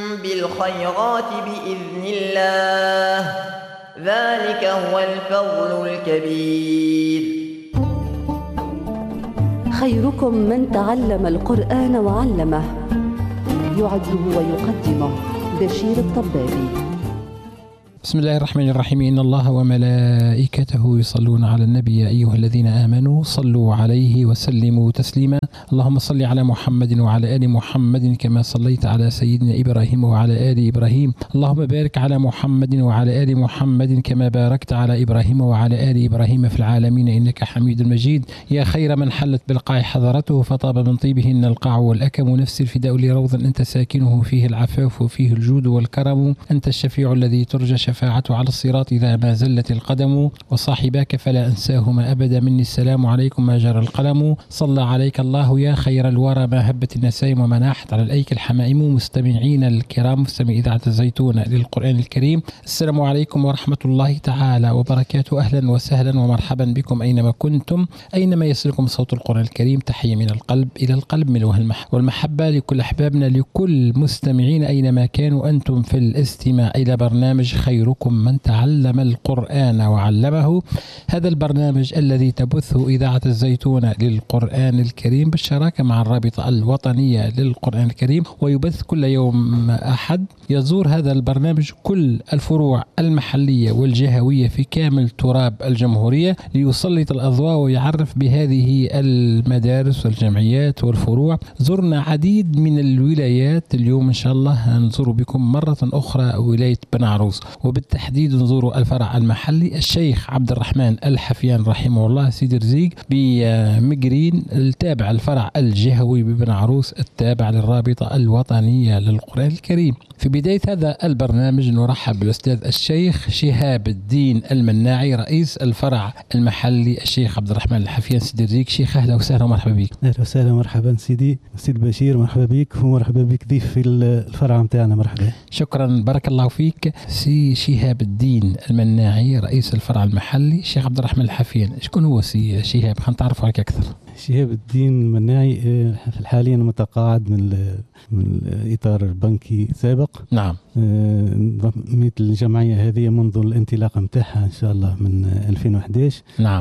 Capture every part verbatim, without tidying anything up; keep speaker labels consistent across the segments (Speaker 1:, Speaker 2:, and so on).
Speaker 1: بالخيرات بإذن الله، ذلك هو الفضل الكبير.
Speaker 2: خيركم من تعلم القرآن وعلمه. يعده ويقدمه بشير الطبابي.
Speaker 3: بسم الله الرحمن الرحيم. إن الله وملائكته يصلون على النبي يا أيها الذين آمنوا صلوا عليه وسلموا تسليما. اللهم صل على محمد وعلى آل محمد كما صليت على سيدنا إبراهيم وعلى آل إبراهيم. اللهم بارك على محمد وعلى آل محمد كما باركت على إبراهيم وعلى آل إبراهيم في العالمين إنك حميد مجيد. يا خير من حلت بالقاع حضرته فطاب من طيبهن القاع والأكم. نفس الفداء لروض أنت ساكنه فيه العفاف وفيه الجود والكرم. أنت الشفيع الذي ترجى شفاعته على الصراط إذا ما زلت القدم. وصاحباك فلا أنساهما أبدا مني السلام عليكم ما جرى القلم. صلى عليك الله يا خير الورى ما هبت النسائم وما ناحت على الأيك الحمائم. مستمعين الكرام مستمعي إذاعة الزيتون للقرآن الكريم، السلام عليكم ورحمة الله تعالى وبركاته. أهلا وسهلا ومرحبا بكم أينما كنتم، أينما يصلكم صوت القرآن الكريم. تحية من القلب إلى القلب من والمحبة لكل أحبابنا، لكل مستمعين أينما كانوا أنتم في الاستماع إلى برنامج خيركم من تعلم القرآن وعلمه. هذا البرنامج الذي تبثه إذاعة الزيتون للقرآن الكريم بالشراكة مع الرابطة الوطنية للقرآن الكريم، ويبث كل يوم أحد. يزور هذا البرنامج كل الفروع المحلية والجهوية في كامل تراب الجمهورية ليسلط الأضواء ويعرف بهذه المدارس والجمعيات والفروع. زرنا عديد من الولايات، اليوم إن شاء الله نزور بكم مرة أخرى ولاية بنعروس، وبالتحديد نزور الفرع المحلي الشيخ عبد الرحمن الحفيان رحمه الله سيدي رزيق بمقرين التابع الفرع الجهوي ببنعروس التابع للرابطة الوطنية للقرآن الكريم. في بداية هذا البرنامج نرحب بالأستاذ الشيخ شهاب الدين المناعي رئيس الفرع المحلي الشيخ عبد الرحمن الحفيان سيدي رزيق. شيخ أهلا وسهلا ومرحبا بك.
Speaker 4: أهلا وسهلا ومرحبا سيدي سيد بشير، مرحبا بك ومرحبا بك ضيف في الفرع متاعنا. مرحبا.
Speaker 3: شكرا بارك الله فيك. سي شهاب الدين المناعي رئيس الفرع المحلي الشيخ عبد الرحمن الحفيان، شكون هو سي شهاب؟ خلينا نتعرفوا عليك أكثر.
Speaker 4: شهاب الدين المناعي حاليا متقاعد من من الإطار البنكي السابق.
Speaker 3: نعم.
Speaker 4: انضميت الجمعية هذه منذ الانطلاق متاعها إن شاء الله من ألفين وإحدى عشر.
Speaker 3: نعم.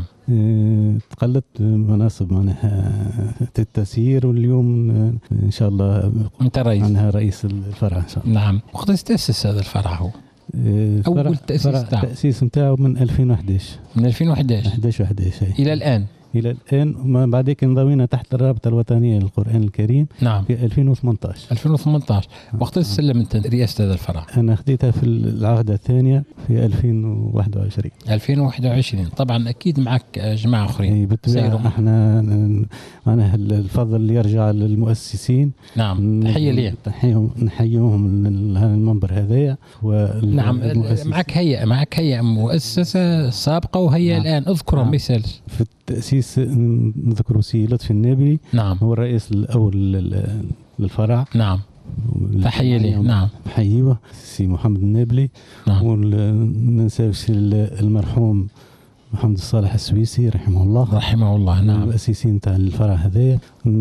Speaker 4: تقلدت مناصب معناها التسيير، واليوم إن شاء الله
Speaker 3: أنت رئيس
Speaker 4: عنها رئيس الفرع إن شاء الله.
Speaker 3: نعم. وقد تأسس هذا الفرع؟ هو أول تأسيس
Speaker 4: تاعه التأسيس متاعه من ألفين وإحدى عشر
Speaker 3: من ألفين وإحدى عشر
Speaker 4: إحدى عشر وإحدى عشر
Speaker 3: إلى الآن
Speaker 4: إلى الآن. وما بعدك انضوينا تحت الرابطة الوطنية للقرآن الكريم.
Speaker 3: نعم.
Speaker 4: في ألفين وثمانية عشر
Speaker 3: ألفين وثمانية عشر. وقت استلمت رئاسة هذا الفرع؟
Speaker 4: أنا خديتها في العهدة الثانية في ألفين وواحد وعشرين.
Speaker 3: ألفين وواحد وعشرين. طبعا أكيد معك جماعة أخرين.
Speaker 4: بالطبع احنا معناها الفضل اللي يرجع للمؤسسين.
Speaker 3: نعم. تحية لي.
Speaker 4: تحيهم نحيوهم من المنبر هذايا.
Speaker 3: نعم. معك هيئة معك هيئة مؤسسة سابقة وهيئة نعم. الآن اذكرهم. نعم. مثال
Speaker 4: في التأسيس نذكر سي لطفي النبي.
Speaker 3: نعم.
Speaker 4: هو الرئيس الأول للفرع.
Speaker 3: نعم. تحية لي. نعم.
Speaker 4: حيوه سي محمد النابلي.
Speaker 3: نعم.
Speaker 4: وننساوش المرحوم محمد الصالح السويسي رحمه الله
Speaker 3: رحمه الله. نعم.
Speaker 4: المؤسسين تاع الفرع هذايا.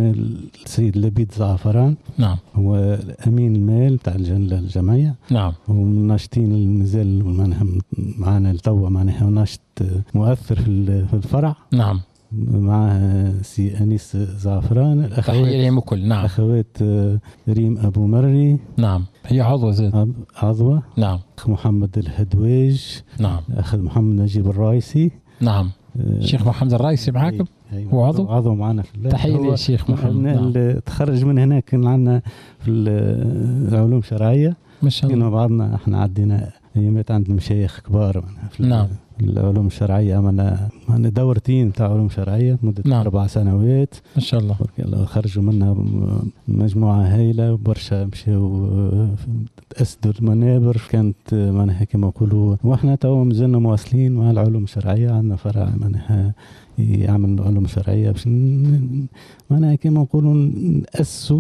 Speaker 4: السيد لبيد زعفران.
Speaker 3: نعم.
Speaker 4: هو أمين المال تاع الجمعية.
Speaker 3: نعم.
Speaker 4: ومن الناشطين المازال معناها معنا لتوا معناها ناشط مؤثر في الفرع.
Speaker 3: نعم.
Speaker 4: مع سي أنيس زعفران.
Speaker 3: الأخوات تحية كل. نعم.
Speaker 4: أخوات ريم أبو مري.
Speaker 3: نعم. هي عضوة زاد.
Speaker 4: عضوة.
Speaker 3: نعم.
Speaker 4: أخ محمد الهدواج.
Speaker 3: نعم.
Speaker 4: أخ محمد نجيب الرايسي.
Speaker 3: نعم. الشيخ محمد الرايسي معاكم؟
Speaker 4: أيوة.
Speaker 3: هو عضو؟
Speaker 4: عضو معنا في الله.
Speaker 3: تحية للشيخ محمد.
Speaker 4: نعم. تخرج من هناك كان عندنا في العلوم الشرعية.
Speaker 3: ما شاء الله.
Speaker 4: كنا بعضنا احنا عدينا ايامات عند مشايخ كبار في
Speaker 3: نعم.
Speaker 4: العلوم الشرعية. عملنا عملنا دورتين تاع علوم شرعية مدة
Speaker 3: نعم.
Speaker 4: أربع سنوات
Speaker 3: ما شاء الله.
Speaker 4: خرجوا منها مجموعة هايلة وبرشا مشاو تأسدوا المنابر. كانت معناها كما نقولوا، واحنا تو مازلنا مواصلين مع العلوم الشرعية. عندنا فرع معناها يعمل علوم شرعية باش معناها كما نقولوا نأسسوا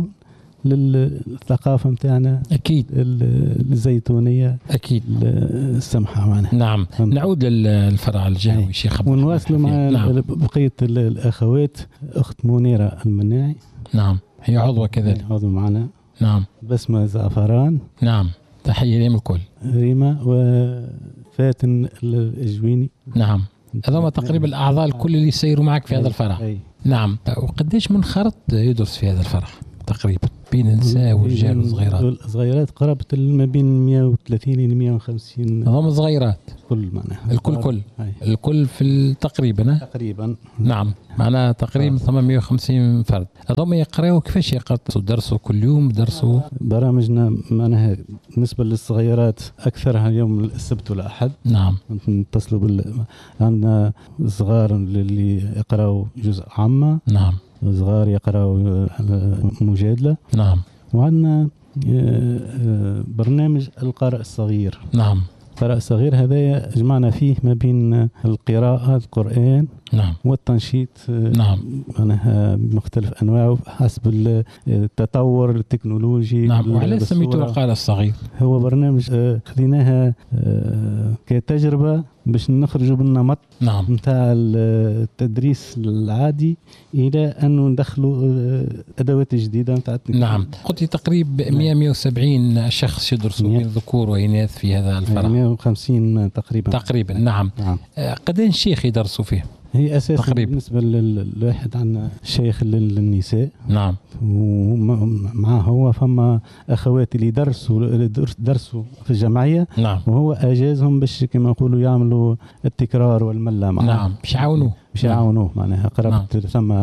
Speaker 4: للثقافة متاعنا.
Speaker 3: أكيد.
Speaker 4: الزيتونية.
Speaker 3: أكيد.
Speaker 4: السمحة معنا.
Speaker 3: نعم. نعود للفرع الجهوي شيخ عبد الرحمن
Speaker 4: ونواصل مع
Speaker 3: نعم.
Speaker 4: بقية الأخوات. أخت منيرة المناعي.
Speaker 3: نعم. هي عضوة كذلك.
Speaker 4: عضو معنا
Speaker 3: نعم.
Speaker 4: بسمة زعفران.
Speaker 3: نعم. تحية لهم الكل.
Speaker 4: ريما وفاتن الأجويني.
Speaker 3: نعم. هذا تقريبا الأعضاء الكل اللي يسيروا معك في هذا الفرع.
Speaker 4: أي.
Speaker 3: نعم. وقديش من خرط يدرس في هذا الفرع تقريبا بين النساء والرجال والصغيرات؟
Speaker 4: الصغيرات قرابة ما بين مئة وثلاثين إلى مئة وخمسين.
Speaker 3: هم صغيرات
Speaker 4: كل معناها
Speaker 3: الكل كل هاي. الكل في تقريبا
Speaker 4: تقريبا.
Speaker 3: نعم. معناها تقريبا ثمانمئة وخمسين فرد. هذول يقرأوا كيفاش يقرأوا؟ درسوا كل يوم درسوا؟
Speaker 4: برامجنا معناها بالنسبة للصغيرات أكثرها يوم السبت والأحد.
Speaker 3: نعم.
Speaker 4: نتصلوا بال عندنا صغار اللي يقرأوا جزء عامة.
Speaker 3: نعم.
Speaker 4: صغار يقرأوا مجادلة.
Speaker 3: نعم.
Speaker 4: وعندنا برنامج القارئ الصغير.
Speaker 3: نعم.
Speaker 4: القارئ الصغير هذا جمعنا فيه ما بين القراءة القرآن.
Speaker 3: نعم.
Speaker 4: والتنشيط.
Speaker 3: نعم.
Speaker 4: معناها بمختلف أنواعه حسب التطور التكنولوجي.
Speaker 3: نعم. وعلى سميته القارئ الصغير؟
Speaker 4: هو برنامج خذيناها كتجربة باش نخرجوا بالنمط.
Speaker 3: نعم.
Speaker 4: نتاع التدريس العادي إلى أنه ندخلوا أدوات جديدة نتاع.
Speaker 3: نعم. قلت تقريبا مئة مئة وسبعين شخص يدرسوا بين ذكور وإناث في هذا الفرع.
Speaker 4: مئة وخمسين تقريبا.
Speaker 3: تقريبا. نعم.
Speaker 4: نعم.
Speaker 3: قدين شيخ يدرسوا فيه؟
Speaker 4: هي أساسا
Speaker 3: تقريبا.
Speaker 4: بالنسبة للواحد عندنا شيخ للنساء.
Speaker 3: نعم.
Speaker 4: ومعه هو فما أخوات اللي درسوا درسوا في الجمعية.
Speaker 3: نعم.
Speaker 4: وهو أجازهم باش كما يقولوا يعملوا التكرار والملة معه.
Speaker 3: نعم. باش يعاونوه.
Speaker 4: باش يعاونوه معناها قربت. نعم. ثم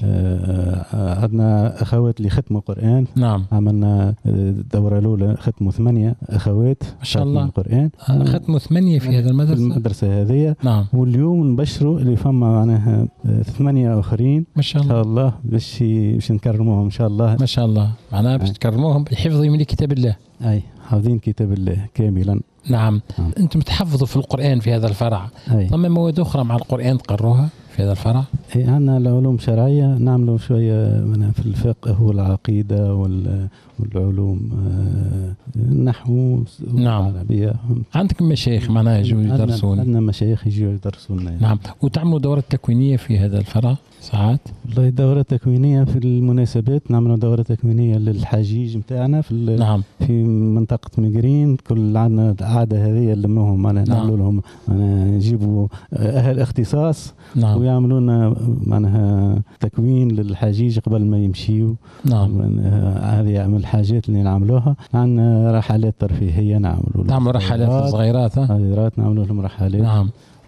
Speaker 4: عندنا أخوات اللي ختموا قرآن.
Speaker 3: نعم.
Speaker 4: عملنا الدورة الأولى ختموا ثمانية أخوات
Speaker 3: ما شاء الله
Speaker 4: القرآن.
Speaker 3: ختموا ثمانية في هذا المدرسة.
Speaker 4: في المدرسة هذه.
Speaker 3: نعم.
Speaker 4: واليوم نبشروا اللي فما معناها ثمانية آخرين
Speaker 3: ما شاء الله.
Speaker 4: إن شاء الله باش باش نكرموهم إن شاء الله.
Speaker 3: ما شاء الله. معناها باش تكرموهم بحفظهم من كتاب الله.
Speaker 4: أي حافظين كتاب الله كاملا.
Speaker 3: نعم. نعم. أنتم تحفظوا في القرآن في هذا الفرع. ثم مواد أخرى مع القرآن تقروها في هذا الفرع؟
Speaker 4: إيه عندنا العلوم الشرعية نعملوا شوية من في الفقه والعقيدة والعلوم النحو.
Speaker 3: نعم.
Speaker 4: العربية.
Speaker 3: عندك مشايخ معناها يجوا يدرسون؟
Speaker 4: عندنا مشايخ يجوا يدرسون.
Speaker 3: نعم. وتعملوا دورة تكوينية في هذا الفرع ساعات؟
Speaker 4: والله دورة تكوينية في المناسبات نعملوا دورة تكوينية للحجيج متاعنا في
Speaker 3: نعم.
Speaker 4: في منطقة ميغرين. كل عندنا عادة هذه نلموهم معناها. نعم. نعملوا لهم معناها نجيبوا أهل اختصاص.
Speaker 3: نعم.
Speaker 4: ويعملون معناها تكوين للحجيج قبل ما يمشيوا.
Speaker 3: نعم.
Speaker 4: هذه من الحاجات اللي نعملوها. عندنا رحلات ترفيهية نعملوا.
Speaker 3: تعملوا رحلات صغيرات؟ ها.
Speaker 4: صغيرات نعملوا لهم رحلات.
Speaker 3: نعم.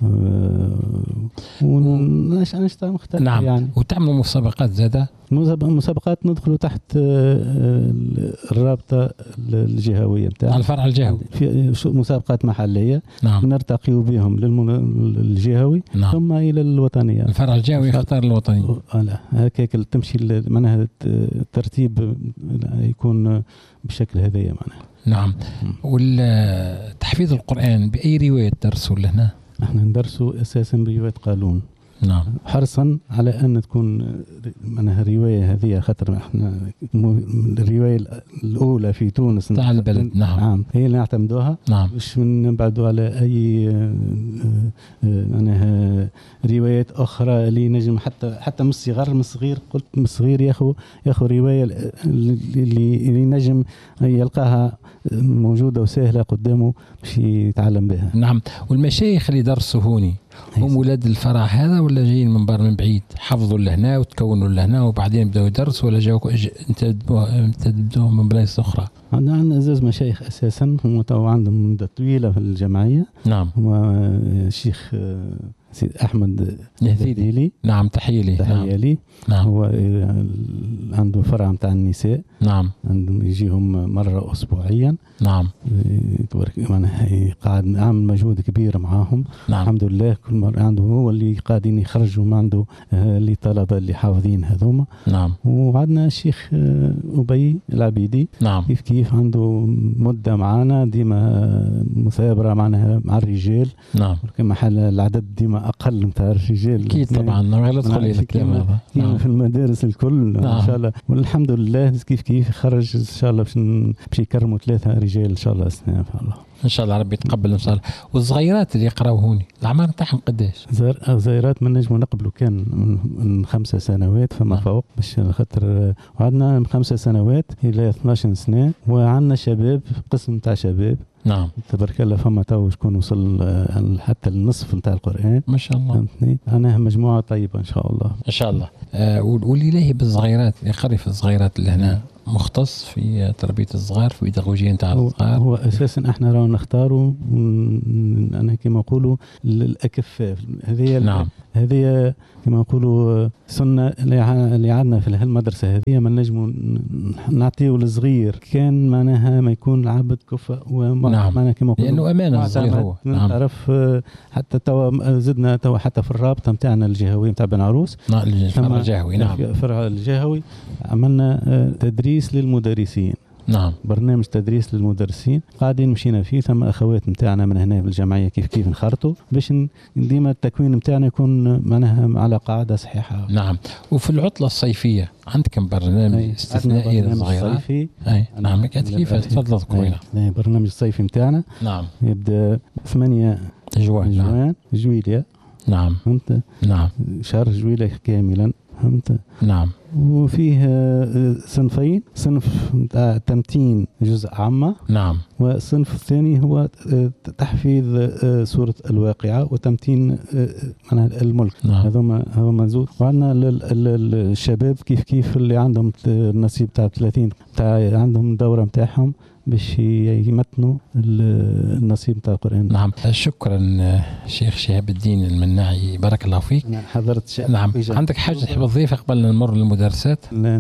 Speaker 4: ونشطة مختلفة.
Speaker 3: نعم.
Speaker 4: يعني.
Speaker 3: وتعملوا مسابقات زادة؟
Speaker 4: مسابقات ندخلوا تحت الرابطة الجهوية بتاعنا.
Speaker 3: الفرع الجهوي.
Speaker 4: في مسابقات محلية.
Speaker 3: نعم.
Speaker 4: نرتقي بهم للجهوي.
Speaker 3: نعم.
Speaker 4: ثم إلى الوطنية.
Speaker 3: الفرع الجهوي يختار الوطني.
Speaker 4: لا هكاك تمشي معناها الترتيب يكون بشكل هذا معناها.
Speaker 3: نعم. والتحفيظ القرآن بأي رواية درسوا لنا؟
Speaker 4: احنا ندرسوا اساسا برواية قالون.
Speaker 3: نعم.
Speaker 4: حرصا على ان تكون معناها الروايه هذه خاطر احنا الروايه الاولى في تونس
Speaker 3: تاع البلد. نعم.
Speaker 4: نعم هي اللي نعتمدوها.
Speaker 3: نعم.
Speaker 4: باش نبعدوا على اي معناها روايات اخرى اللي نجم حتى حتى من الصغر من الصغير قلت من الصغير ياخذ ياخذ روايه اللي اللي نجم يلقاها موجوده وسهله قدامه باش يتعلم بها.
Speaker 3: نعم. والمشايخ اللي درسوا هوني هم ولاد الفرع هذا ولا جايين من بر من بعيد حفظوا لهنا وتكونوا لهنا وبعدين بدأوا يدرسوا ولا جاوا تبدوا من بلايص أخرى؟
Speaker 4: عندنا عندنا زوج مشايخ أساسا هم تو عندهم مدة طويلة في الجمعية.
Speaker 3: نعم.
Speaker 4: هو الشيخ سيد أحمد الهذيلي.
Speaker 3: نعم. تحية لي.
Speaker 4: تحية لي.
Speaker 3: نعم.
Speaker 4: هو عنده فرع متاع النساء.
Speaker 3: نعم.
Speaker 4: عندهم يجيهم مرة أسبوعيا.
Speaker 3: نعم.
Speaker 4: معناها قاعد عامل مجهود كبير معاهم.
Speaker 3: نعم.
Speaker 4: الحمد لله كل مرة عنده هو اللي قاعدين يخرجوا ما عنده اللي طلبة اللي حافظين هذوما.
Speaker 3: نعم.
Speaker 4: وعندنا الشيخ أبي العبيدي.
Speaker 3: نعم.
Speaker 4: كيف كيف عنده مدة معنا ديما مثابرة معناها مع الرجال.
Speaker 3: نعم.
Speaker 4: كما حال العدد ديما مجموعة أقل متاع الرجال
Speaker 3: أكيد طبعا غير تدخل إلى الكلام هذا
Speaker 4: نعم. في المدارس الكل نعم. إن شاء الله والحمد لله كيف كيف خرج إن شاء الله باش باش يكرموا ثلاثة رجال إن شاء الله السنة إن شاء الله
Speaker 3: إن شاء الله ربي يتقبل إن شاء الله. والصغيرات اللي يقراو هوني الأعمار تاعهم قداش؟
Speaker 4: صغيرات من نجم نقبلوا كان من خمسة سنوات فما نعم. فوق باش خاطر وعندنا من خمسة سنوات إلى اثناش سنة وعندنا شباب قسم تاع شباب
Speaker 3: نعم
Speaker 4: تبارك الله فما تو شكون وصل حتى النصف نتاع القرآن
Speaker 3: ما شاء الله
Speaker 4: فهمتني أنا مجموعة طيبة إن شاء الله
Speaker 3: إن شاء الله. آه قولي لي بالصغيرات يقري في الصغيرات اللي هنا مختص في تربية الصغار في بيداغوجية نتاع الصغار.
Speaker 4: هو أساسا احنا رانا نختاروا أنا كما نقولوا الأكفاء هذه
Speaker 3: نعم
Speaker 4: هذه كما نقولوا سنة اللي عندنا في هالمدرسة هذه ما نجموا نعطيه للصغير كان معناها ما يكون العبد كفء
Speaker 3: نعم.
Speaker 4: معناها كما نقولوا
Speaker 3: لأنه أمانة الصغير هو
Speaker 4: نعم. تعرف حتى توا زدنا توا حتى في الرابطة متاعنا الجهوي متاع بن عروس
Speaker 3: نعم الفرع الجهوي نعم
Speaker 4: الفرع الجهوي عملنا تدريس للمدرسين
Speaker 3: نعم
Speaker 4: برنامج تدريس للمدرسين قاعدين مشينا فيه ثم اخوات نتاعنا من هنا بالجمعيه كيف كيف نخرطوا باش ديما التكوين نتاعنا يكون معناها على قاعده صحيحه.
Speaker 3: نعم. وفي العطله الصيفيه عندكم برنامج استثنائي للصغيرات؟ اي نعم كيف تفضل ذكرينا.
Speaker 4: اي برنامج الصيفي نتاعنا
Speaker 3: نعم
Speaker 4: يبدا ثمانية
Speaker 3: جوان
Speaker 4: جوان جويليا
Speaker 3: نعم
Speaker 4: فهمت
Speaker 3: نعم
Speaker 4: شهر جويليا كاملا فهمت
Speaker 3: نعم
Speaker 4: وفيه صنفين صنف تمتين جزء عامة
Speaker 3: نعم
Speaker 4: والصنف الثاني هو تحفيظ سورة الواقعة وتمتين الملك
Speaker 3: نعم.
Speaker 4: هذوما هذوما زود وعندنا الشباب كيف كيف اللي عندهم النصيب تاع ثلاثين تاع عندهم دورة متاعهم باش يمتنوا النصيب تاع القرآن.
Speaker 3: نعم شكرا شيخ شهاب الدين المناعي بارك الله فيك.
Speaker 4: نعم حضرت شيء
Speaker 3: نعم عندك حاجة تحب تضيفها قبل نمر للمدرسات؟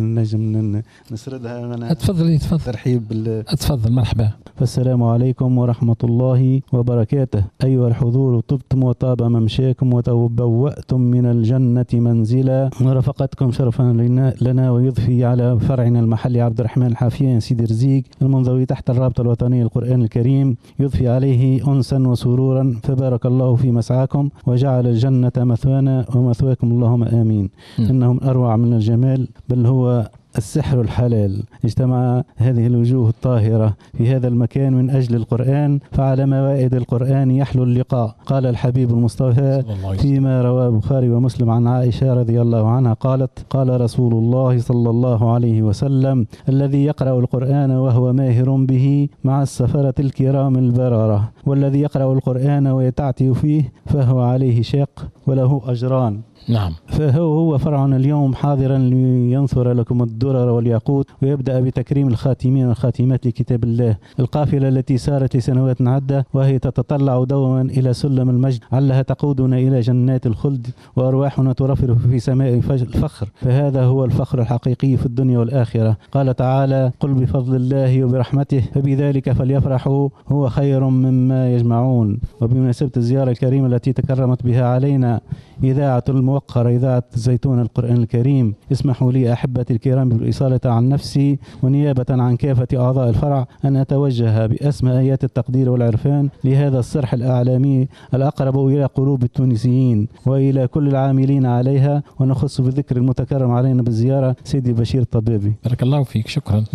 Speaker 4: نجم نسردها أنا
Speaker 3: تفضل تفضل
Speaker 4: ترحيب بال
Speaker 3: تفضل مرحبا.
Speaker 4: فالسلام عليكم ورحمة الله وبركاته أيها الحضور طبتم وطاب ممشاكم وتبوأتم من الجنة منزلا ورفقتكم شرفا لنا, لنا ويضفي على فرعنا المحلي عبد الرحمن الحافيان سيدي رزيق المنضوي تحت الرابطة الوطنية للقرآن الكريم يضفي عليه أنسا وسرورا فبارك الله في مسعاكم وجعل الجنة مثوانا ومثواكم اللهم آمين. م. إنهم أروع من الجمال بل هو السحر الحلال اجتمع هذه الوجوه الطاهرة في هذا المكان من أجل القرآن فعلى موائد القرآن يحلو اللقاء. قال الحبيب المصطفى فيما رواه البخاري ومسلم عن عائشة رضي الله عنها قالت قال رسول الله صلى الله عليه وسلم الذي يقرأ القرآن وهو ماهر به مع السفرة الكرام البررة والذي يقرأ القرآن ويتعتي فيه فهو عليه شاق وله أجران.
Speaker 3: نعم
Speaker 4: فهو هو فرعنا اليوم حاضرا لينثر لكم الدرر والياقوت ويبدأ بتكريم الخاتمين والخاتمات لكتاب الله القافلة التي سارت لسنوات عدة وهي تتطلع دوما إلى سلم المجد علها تقودنا إلى جنات الخلد وأرواحنا ترفرف في سماء الفخر فهذا هو الفخر الحقيقي في الدنيا والآخرة. قال تعالى قل بفضل الله وبرحمته فبذلك فليفرحوا هو خير مما يجمعون. وبمناسبة الزيارة الكريمة التي تكرمت بها علينا إذاعة الموقرة إذاعة زيتون القرآن الكريم اسمحوا لي أحبتي الكرام بالإصالة عن نفسي ونيابة عن كافة أعضاء الفرع أن أتوجه بأسمى آيات التقدير والعرفان لهذا الصرح الأعلامي الأقرب إلى قلوب التونسيين وإلى كل العاملين عليها ونخص بالذكر المتكرم علينا بالزيارة سيدي بشير الطبابي
Speaker 3: بارك الله فيك شكرا.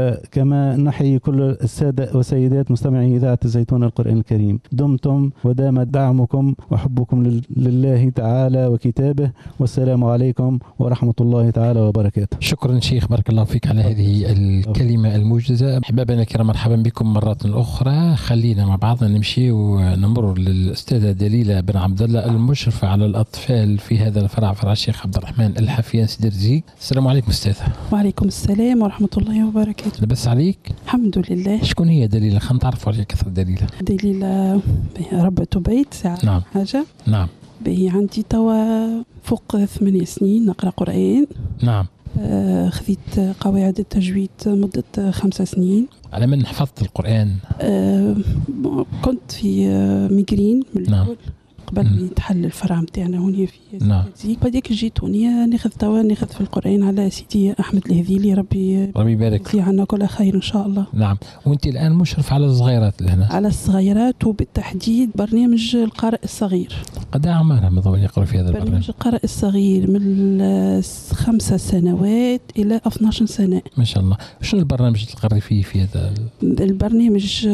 Speaker 4: وكما نحيي كل السادة وسيدات مستمعي إذاعة زيتون القرآن الكريم دمتم ودام دعمكم وحبكم لله تعالى وكتابه والسلام عليكم ورحمة الله تعالى وبركاته.
Speaker 3: شكرا شيخ بارك الله فيك على هذه الكلمة الموجزة. أحبابنا الكرام مرحبا بكم مرة أخرى. خلينا مع بعضنا نمشي ونمر للأستاذة دليلة بن عبد الله المشرفة على الأطفال في هذا الفرع فرع الشيخ عبد الرحمن الحافيان سيدي رزيق. السلام عليكم أستاذة.
Speaker 5: وعليكم السلام ورحمة الله وبركاته.
Speaker 3: لبس عليك؟
Speaker 5: الحمد لله.
Speaker 3: شكون هي دليلة؟ خلينا نتعرفوا عليها كثر. دليلة
Speaker 5: دليلة ربة بيت ساعة
Speaker 3: نعم.
Speaker 5: حاجة
Speaker 3: نعم
Speaker 5: به عندي توا فوق ثمانية سنين نقرأ قرآن.
Speaker 3: نعم.
Speaker 5: آه خذيت قواعد التجويد مدة خمس سنين.
Speaker 3: على من حفظت القرآن؟
Speaker 5: آه كنت في آه ميجرين من
Speaker 3: نعم.
Speaker 5: قبل ما يتحل الفرع نتاعنا هنا في
Speaker 3: نعم.
Speaker 5: بعديك جيت هنا ناخذ توا ناخذ في القرآن على سيدي أحمد الهذيلي، ربي
Speaker 3: ربي يبارك
Speaker 5: في عنا كل خير إن شاء الله.
Speaker 3: نعم. وأنت الآن مشرف على الصغيرات هنا؟
Speaker 5: على الصغيرات وبالتحديد برنامج القارئ الصغير.
Speaker 3: قد أعمارها مضوا يقرأوا في هذا البرنامج؟
Speaker 5: برنامج القارئ الصغير من خمسة سنوات إلى اثناش سنة.
Speaker 3: ما شاء الله. شنو البرنامج اللي تقري فيه في هذا
Speaker 5: البرنامج؟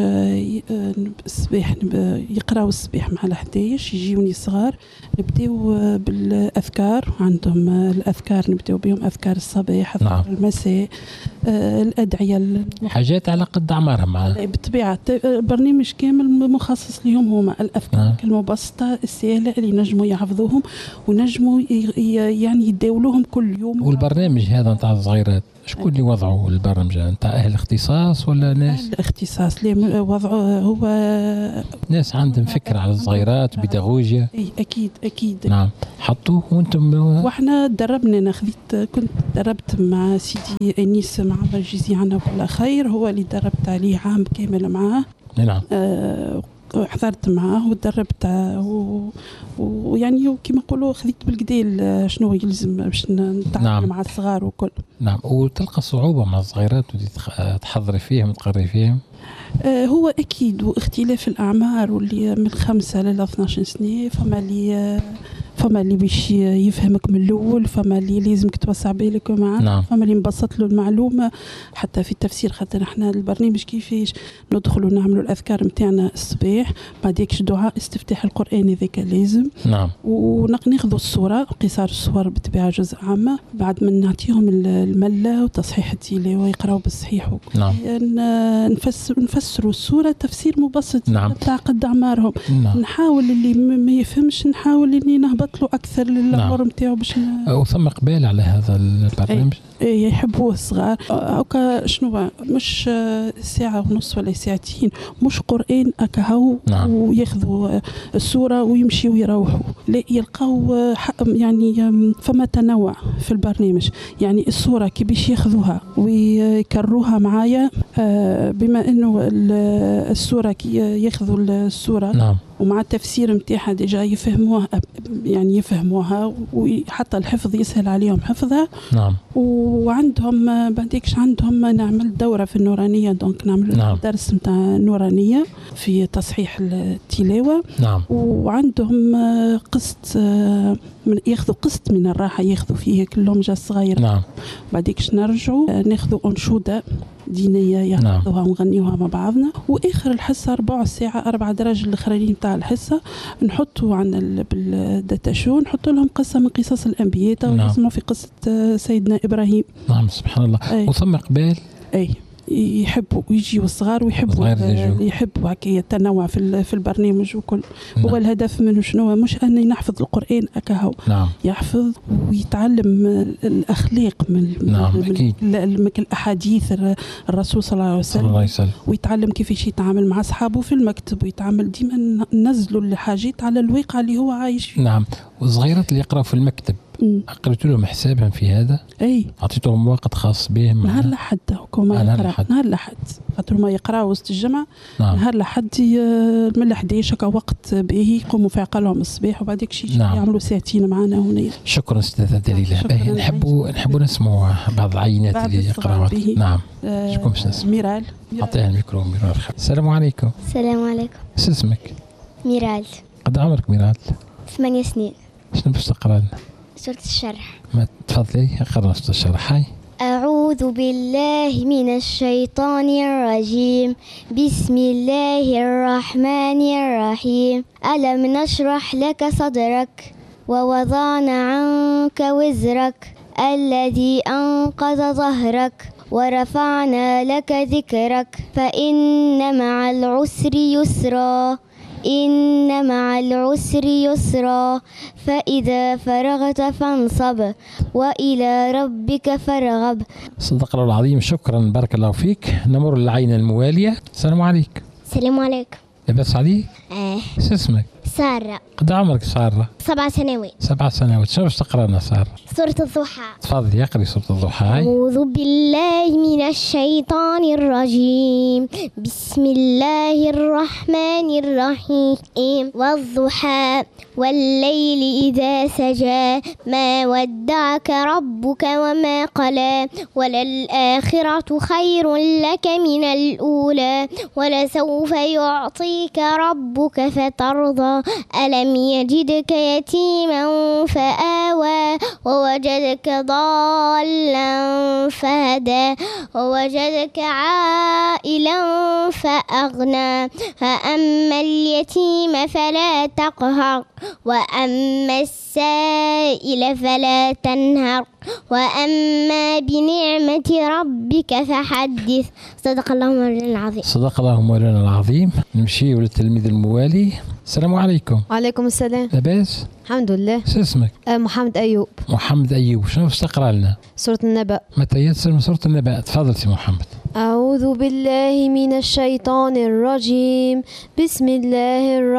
Speaker 5: الصباح يقراوا الصباح مع الحدايش، يجيوني صغار نبداو بالأذكار، عندهم الأذكار نبداو بهم أذكار الصباح أذكار
Speaker 3: نعم.
Speaker 5: المساء، الأدعية،
Speaker 3: حاجات على قد أعمارهم معنا.
Speaker 5: بالطبيعة برنامج كامل مخصص لهم هما الأذكار نعم. المبسطة السهلة اللي نجموا يحفظوهم ونجموا يعني يداولوهم كل يوم.
Speaker 3: والبرنامج هذا نتاع الصغيرات شكون اللي وضعوا البرنامج؟ نتاع أهل اختصاص ولا ناس؟
Speaker 5: أهل اختصاص اللي وضعوا هو
Speaker 3: ناس عندهم فكرة على الصغيرات وبيداغوجيا.
Speaker 5: اي اكيد اكيد
Speaker 3: نعم. حطوه وانتم
Speaker 5: واحنا دربنا. انا خذيت كنت دربت مع سيدي انيس معمر الجزي عنه كل خير، هو اللي دربت عليه عام كامل معاه.
Speaker 3: نعم.
Speaker 5: آه حضرت معاه ودربت ويعني و كما نقولوا خذيت بالكدا شنو يلزم باش نتعامل نعم. مع الصغار وكل.
Speaker 3: نعم. وتلقى صعوبة مع الصغيرات وتحضري فيهم وتقري فيهم؟
Speaker 5: آه هو أكيد، واختلاف الأعمار واللي من خمسة ل اثناش سنة، فما اللي فما اللي باش يفهمك من الأول، فما اللي لازمك توسع بالك معاه
Speaker 3: نعم.
Speaker 5: فما اللي مبسط له المعلومة حتى في التفسير. خاطر احنا البرنامج كيفاش ندخلوا نعملوا الأذكار متاعنا الصباح، بعديك دعاء استفتاح القرآن هذاك لازم.
Speaker 3: نعم.
Speaker 5: وناخذوا الصورة قصار الصور بطبيعة جزء عامة، بعد من نعطيهم الملة وتصحيح التلاوة ويقراوا بالصحيح.
Speaker 3: نعم.
Speaker 5: نفسر نفسروا الصورة تفسير مبسط
Speaker 3: نعم.
Speaker 5: تاع قد أعمارهم.
Speaker 3: نعم.
Speaker 5: نحاول اللي ما يفهمش نحاول إني نهبط له أكثر للعمر نتاعو باش
Speaker 3: وثم قبال على هذا البرنامج.
Speaker 5: اي يحبوه الصغار. هكا شنو مش ساعة ونص ولا ساعتين، مش قرآن أكهو
Speaker 3: نعم.
Speaker 5: وياخذوا السورة ويمشي ويروحوا، لا يلقاو يعني فما تنوع في البرنامج. يعني السورة كي باش ياخذوها ويكروها معايا، بما انه السورة كي ياخذوا السورة
Speaker 3: نعم.
Speaker 5: ومع التفسير نتاعها ديجا يفهموها، يعني يفهموها وحتى الحفظ يسهل عليهم حفظها.
Speaker 3: نعم.
Speaker 5: وعندهم بعديكش عندهم نعمل دورة في النورانية، دونك نعمل نعم. درس نتاع النورانية في تصحيح التلاوة.
Speaker 3: نعم.
Speaker 5: وعندهم قسط من ياخذوا قسط من الراحة ياخذوا فيه كلهم جا صغير.
Speaker 3: نعم.
Speaker 5: بعديكش نرجعوا ناخذوا أنشودة دينية ياخذوها نعم. ونغنيوها مع بعضنا. وآخر الحصة ربع ساعة أربع دراج الأخرين نتاع الحصة نحطوا عن بالداتاشو نحطوا لهم قصة من قصص الأنبياء ونسمعوا نعم. في قصة سيدنا إبراهيم.
Speaker 3: نعم سبحان الله. أي. وثم قبال
Speaker 5: أي يحبوا ويجيوا الصغار ويحبوا يحبوا هكا التنوع في في البرنامج وكل. نعم. هو الهدف منه شنو؟ مش أني نحفظ القرآن أكهو.
Speaker 3: نعم.
Speaker 5: يحفظ ويتعلم الأخلاق من
Speaker 3: نعم.
Speaker 5: من, من الأحاديث الرسول صلى الله عليه وسلم,
Speaker 3: الله وسلم.
Speaker 5: ويتعلم كيفاش يتعامل مع أصحابه في المكتب، ويتعامل ديما ننزلوا الحاجات على الواقع اللي هو عايش فيه.
Speaker 3: نعم. والصغيرات اللي يقرأوا في المكتب أقرأت لهم حسابهم في هذا؟
Speaker 5: أي.
Speaker 3: أعطيتهم وقت خاص بهم؟
Speaker 5: نهار لحد وكما يقرأ نهار لحد خاطر ما يقرأ وسط الجمعة. نعم. نهار لحد من الحداش هكا وقت باهي يقوموا في عقلهم الصباح وبعدك شي نعم. يعملوا ساعتين معنا هنا.
Speaker 3: شكرا أستاذة دليلة. نحبوا نحبوا نسمعوا بعض العينات اللي يقرأوها. نعم.
Speaker 5: آه شكون باش نسمع؟ ميرال.
Speaker 3: أعطيها الميكرو ميرال. السلام عليكم.
Speaker 6: السلام عليكم.
Speaker 3: شو اسمك؟
Speaker 6: ميرال.
Speaker 3: قد عمرك ميرال؟
Speaker 6: ثمانية سنين.
Speaker 3: شنو باش تقرأ لنا؟
Speaker 6: سورة الشرح.
Speaker 3: ما تفضلي اقرأ سورة الشرح. هاي.
Speaker 6: أعوذ بالله من الشيطان الرجيم. بسم الله الرحمن الرحيم. ألم نشرح لك صدرك ووضعنا عنك وزرك الذي أنقض ظهرك ورفعنا لك ذكرك فإن مع العسر يسرا إن مع العسر يسرا فإذا فرغت فانصب وإلى ربك فارغب.
Speaker 3: صدق الله العظيم. شكرا بارك الله فيك. نمر للعينة الموالية. السلام عليكم.
Speaker 6: السلام عليكم.
Speaker 3: لاباس عليك؟
Speaker 6: اه.
Speaker 3: شو اسمك؟
Speaker 6: سارة.
Speaker 3: قد عمرك سارة؟
Speaker 6: سبع سنوات.
Speaker 3: سبع سنوات. شنو باش تقرا لنا سارة؟
Speaker 6: سورة الضحى.
Speaker 3: تفضلي اقري سورة الضحى.
Speaker 6: أعوذ بالله من الشيطان الرجيم. بسم الله الرحمن الرحيم. والضحى والليل إذا سجى ما ودعك ربك وما قلى وللآخرة خير لك من الأولى ولسوف يعطيك ربك فترضى ألم يجدك يتيما فآوى ووجدك ضالا فهدى ووجدك عائلا فأغنى فأما اليتيم فلا تقهر وأما السائل فلا تنهر وأما بنعمة ربك فحدث. صدق الله مولانا العظيم.
Speaker 3: صدق الله مولانا العظيم. نمشي للتلميذ الموالي. السلام عليكم.
Speaker 7: وعليكم السلام.
Speaker 3: لاباس؟
Speaker 7: الحمد لله.
Speaker 3: شو اسمك؟
Speaker 7: آه محمد أيوب.
Speaker 3: محمد أيوب. شنو باش تقرا لنا؟
Speaker 7: سورة النبأ.
Speaker 3: متى يسر من سورة النبأ. تفضل سي محمد.
Speaker 7: أعوذ بالله من الشيطان الرجيم. بسم الله الرحمن